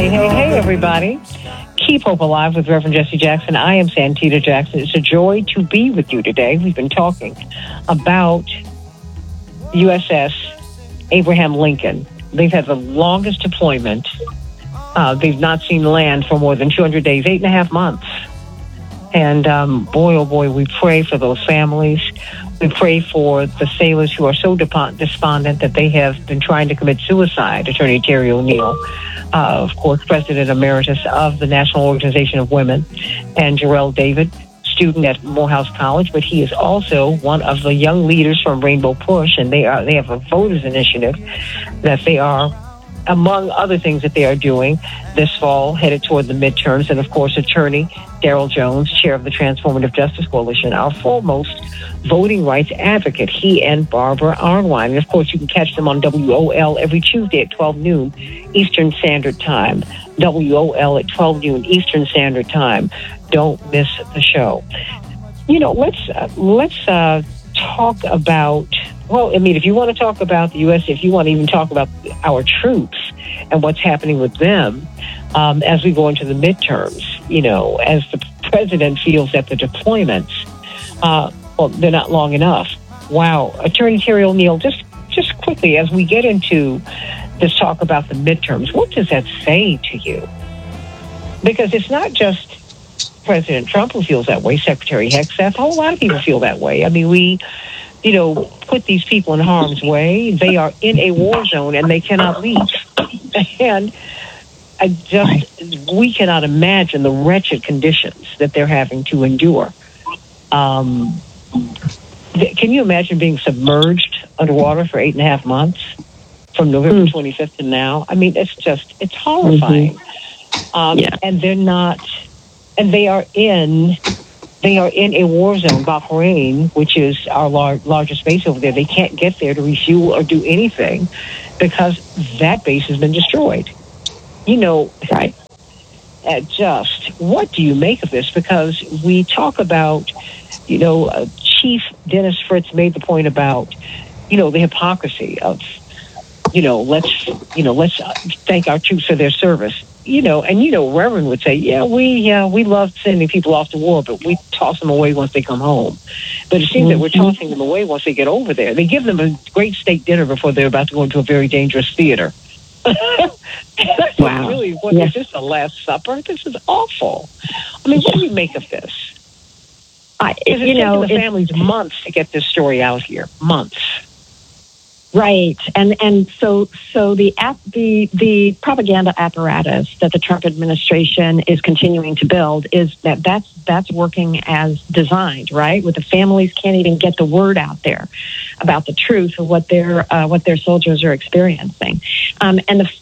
Hey, everybody. Keep Hope Alive with Reverend Jesse Jackson. I am Santita Jackson. It's a joy to be with you today. We've been talking about USS Abraham Lincoln. They've had the longest deployment. They've not seen land for more than 200 days, 8.5 months. And boy, oh boy, we pray for those families. We pray for the sailors who are so despondent that they have been trying to commit suicide. Attorney Terry O'Neill, of course, President Emeritus of the National Organization of Women, and Jarrell David, student at Morehouse College, but he is also one of the young leaders from Rainbow Push, and they have a voters initiative that they are, among other things that they are doing this fall, headed toward the midterms. And, of course, attorney Daryl Jones, chair of the Transformative Justice Coalition, our foremost voting rights advocate, he and Barbara Arnwine. And, of course, you can catch them on WOL every Tuesday at 12 noon Eastern Standard Time. WOL at 12 noon Eastern Standard Time. Don't miss the show. You know, let's talk about, well, I mean, if you want to talk about the U.S., if you want to even talk about our troops and what's happening with them as we go into the midterms, you know, as the president feels that the deployments, well, they're not long enough. Wow. Attorney Terry O'Neill, just quickly, as we get into this talk about the midterms, what does that say to you? Because it's not just President Trump who feels that way, Secretary Hegseth, a whole lot of people feel that way. I mean, we, you know, put these people in harm's way. They are in a war zone and they cannot leave. And we cannot imagine the wretched conditions that they're having to endure. Can you imagine being submerged underwater for 8.5 months from November 25th to now? I mean, it's horrifying. And they're not, and they are in a war zone. Bahrain, which is our largest base over there, they can't get there to refuel or do anything because that base has been destroyed. You know, right? Just what do you make of this? Because we talk about, you know, Chief Dennis Fritz made the point about, you know, the hypocrisy of, let's thank our troops for their service. Reverend would say, we love sending people off to war, but we toss them away once they come home. But it seems that we're tossing them away once they get over there. They give them a great steak dinner before they're about to go into a very dangerous theater. Wow. Really, is this the Last Supper? This is awful. I mean, what do you make of this? It's taken the families months to get this story out here. Months. Right, and so the propaganda apparatus that the Trump administration is continuing to build is that's working as designed, right? With the families can't even get the word out there about the truth of what their soldiers are experiencing, and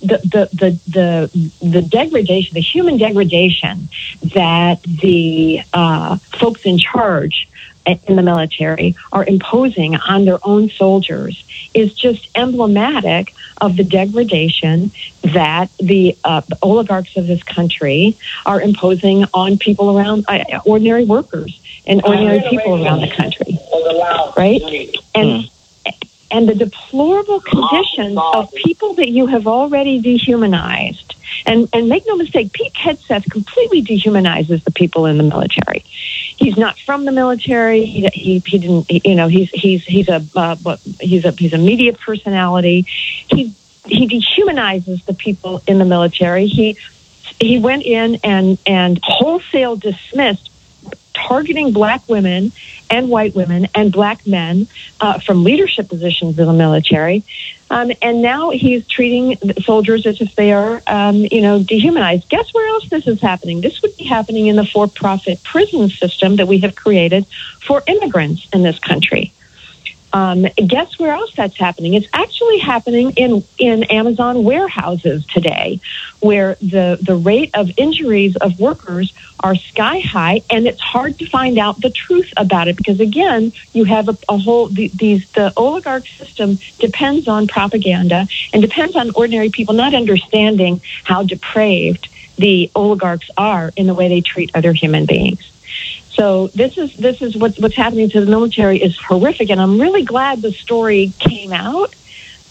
the degradation, the human degradation that the folks in charge in the military are imposing on their own soldiers is just emblematic of the degradation that the oligarchs of this country are imposing on people around, ordinary workers and ordinary people around the country, right? And the deplorable conditions of people that you have already dehumanized. And make no mistake, Pete Hegseth completely dehumanizes the people in the military. He's not from the military. He didn't. He's a media personality. He dehumanizes the people in the military. He went in and wholesale dismissed targeting black women and white women and black men from leadership positions in the military. And now he's treating soldiers as if they are, dehumanized. Guess where else this is happening? This would be happening in the for-profit prison system that we have created for immigrants in this country. Guess where else that's happening? It's actually happening in Amazon warehouses today, where the rate of injuries of workers are sky high, and it's hard to find out the truth about it because, again, you have the oligarch system depends on propaganda and depends on ordinary people not understanding how depraved the oligarchs are in the way they treat other human beings. So this is what's happening to the military is horrific, and I'm really glad the story came out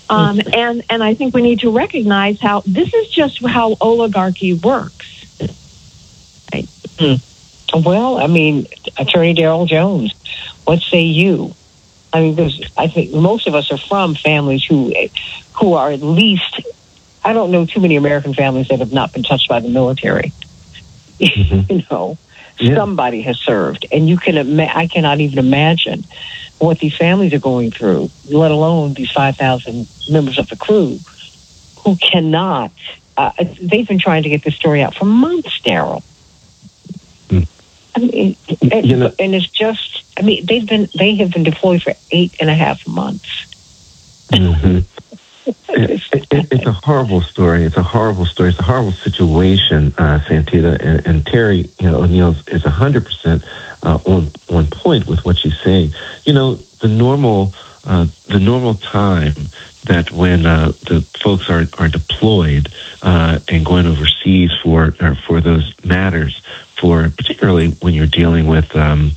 And I think we need to recognize how this is just how oligarchy works. Right? Well, I mean, Attorney Darrell Jones, what say you? I mean, I think most of us are from families who are at least, I don't know too many American families that have not been touched by the military. Somebody has served, and I cannot even imagine what these families are going through, let alone these 5,000 members of the crew who cannot. They've been trying to get this story out for months, Darrell. I mean, and it's just. I mean, they have been deployed for 8.5 months. It's a horrible story. It's a horrible story. It's a horrible situation, Santita, and Terry. O'Neill is 100% on point with what she's saying. The normal time that when the folks are deployed and going overseas for those matters, for particularly when you're dealing with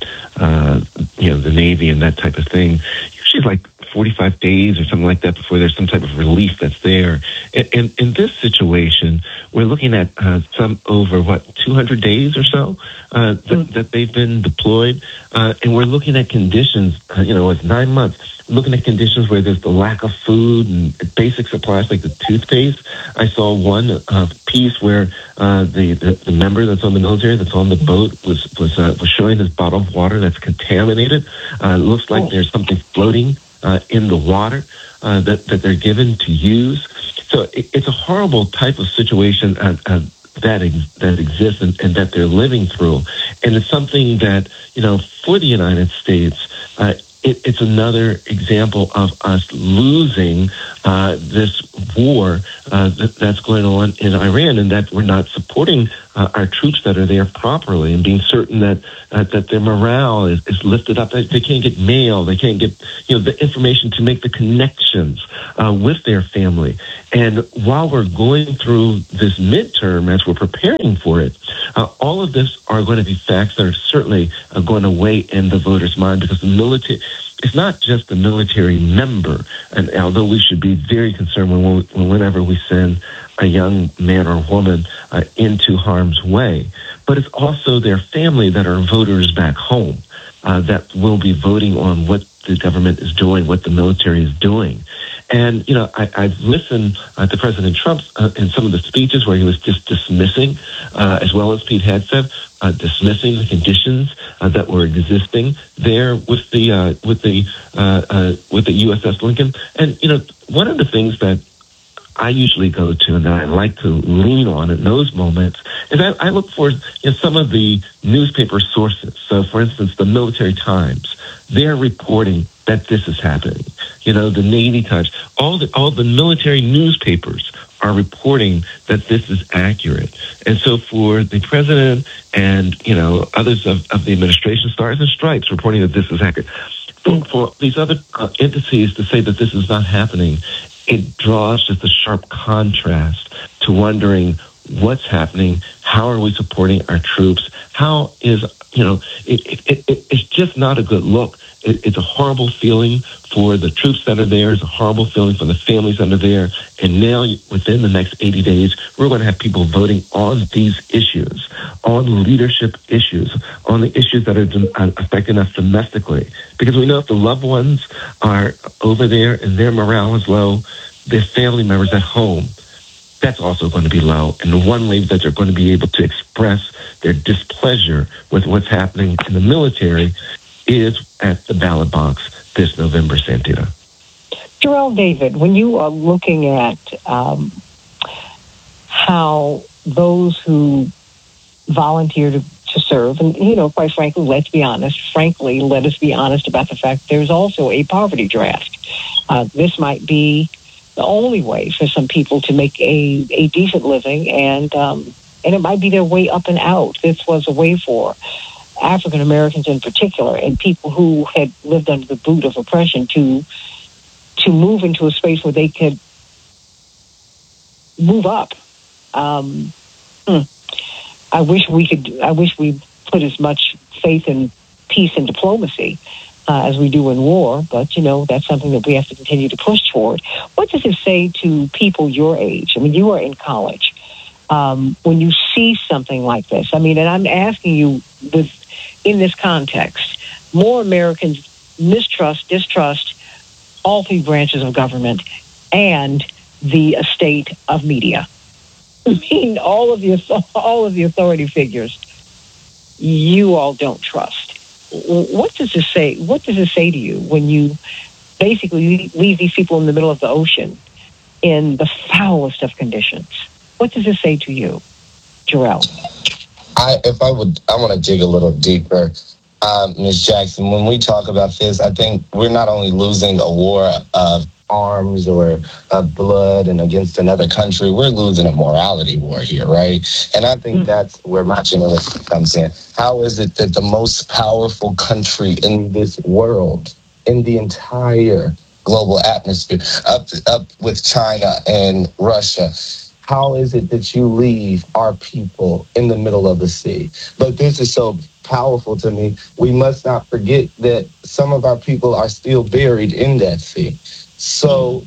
the Navy and that type of thing, usually like 45 days or something like that before there's some type of relief that's there. And in this situation, we're looking at some over 200 days or so that they've been deployed, and we're looking at conditions. It's 9 months. Looking at conditions where there's the lack of food and basic supplies like the toothpaste. I saw one piece where the member that's on the military that's on the boat was showing this bottle of water that's contaminated. It looks like there's something floating in the water that they're given to use. So it's a horrible type of situation that exists and that they're living through. And it's something that, for the United States, it's another example of us losing this war that's going on in Iran, and that we're not supporting our troops that are there properly, and being certain that their morale is lifted up. They can't get mail. They can't get the information to make the connections with their family. And while we're going through this midterm, as we're preparing for it, all of this are going to be facts that are certainly going to weigh in the voters' mind, because the military, it's not just the military member. And although we should be very concerned whenever we send a young man or woman into harm's way, but it's also their family that are voters back home that will be voting on what the government is doing, what the military is doing. And, I've listened to President Trump in some of the speeches where he was just dismissing, as well as Pete Hegseth, dismissing the conditions that were existing there with the USS Lincoln. And, one of the things that I usually go to and that I like to lean on in those moments is I look for some of the newspaper sources. So, for instance, the Military Times, they're reporting that this is happening. The Navy Times, all the military newspapers are reporting that this is accurate. And so for the president and, others of the administration, Stars and Stripes, reporting that this is accurate, for these other entities to say that this is not happening, it draws just a sharp contrast to wondering what's happening, how are we supporting our troops, how is, it's just not a good look. It's a horrible feeling for the troops that are there. It's a horrible feeling for the families that are there. And now, within the next 80 days, we're going to have people voting on these issues, on leadership issues, on the issues that are affecting us domestically. Because we know if the loved ones are over there and their morale is low, their family members at home, that's also going to be low. And the one way that they're going to be able to express their displeasure with what's happening in the military is at the ballot box this November, Santita. Darrell David, when you are looking at how those who volunteer to serve, and, quite frankly, let us be honest about the fact there's also a poverty draft. This might be the only way for some people to make a decent living, and it might be their way up and out. This was a way for African Americans in particular, and people who had lived under the boot of oppression to move into a space where they could move up. I wish we put as much faith in peace and diplomacy as we do in war, but, that's something that we have to continue to push toward. What does it say to people your age? I mean, you are in college. When you see something like this, and I'm asking you in this context, more Americans mistrust, distrust all three branches of government and the estate of media. All of the authority figures, you all don't trust. What does this say? What does it say to you when you basically leave these people in the middle of the ocean in the foulest of conditions? What does it say to you, Jarrell? I want to dig a little deeper, Ms. Jackson. When we talk about this, I think we're not only losing a war of arms or of blood and against another country, we're losing a morality war here, right? And I think that's where my generation comes in. How is it that the most powerful country in this world, in the entire global atmosphere, up with China and Russia, how is it that you leave our people in the middle of the sea? But this is so powerful to me. We must not forget that some of our people are still buried in that sea. So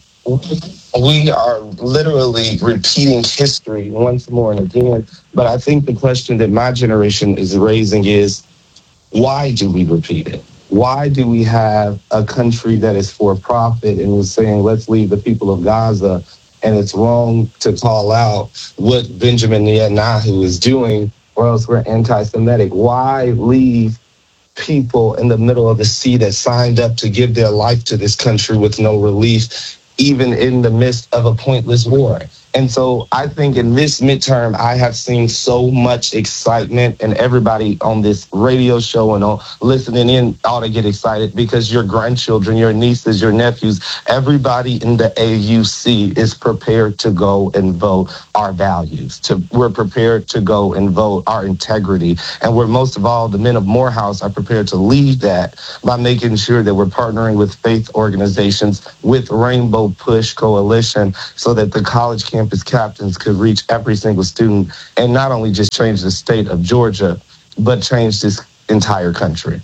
we are literally repeating history once more and again. But I think the question that my generation is raising is, why do we repeat it? Why do we have a country that is for profit and is saying, let's leave the people of Gaza? And it's wrong to call out what Benjamin Netanyahu is doing, or else we're anti-Semitic. Why leave people in the middle of the sea that signed up to give their life to this country with no relief, even in the midst of a pointless war? And so I think in this midterm, I have seen so much excitement, and everybody on this radio show and listening in ought to get excited, because your grandchildren, your nieces, your nephews, everybody in the AUC is prepared to go and vote our values. We're prepared to go and vote our integrity. And we're, most of all, the men of Morehouse are prepared to lead that by making sure that we're partnering with faith organizations, with Rainbow Push Coalition, so that the college campus captains could reach every single student and not only just change the state of Georgia, but change this entire country.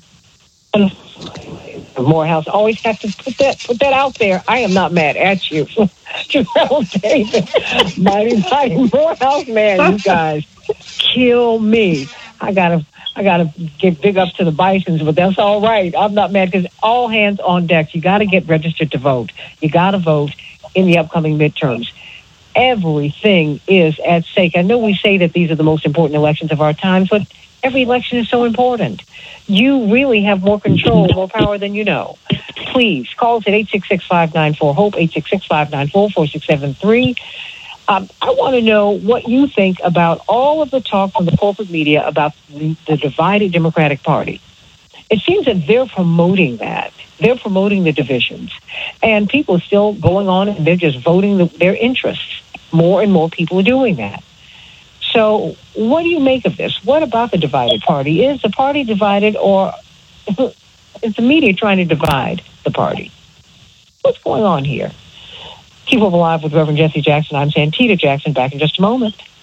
Morehouse always has to put that out there. I am not mad at you. Jarrell Davis, mighty Morehouse man, you guys kill me. I gotta get big up to the Bisons, but that's all right. I'm not mad, because all hands on deck. You got to get registered to vote. You got to vote in the upcoming midterms. Everything is at stake. I know we say that these are the most important elections of our time, but every election is so important. You really have more control, more power than you know. Please call us at 866-594-HOPE, 866-594-4673. I want to know what you think about all of the talk from the corporate media about the divided Democratic Party. It seems that they're promoting that. They're promoting the divisions. And people are still going on and they're just voting their interests. More and more people are doing that. So what do you make of this? What about the divided party? Is the party divided, or is the media trying to divide the party? What's going on here? Keep Hope Alive with Reverend Jesse Jackson. I'm Santita Jackson. Back in just a moment.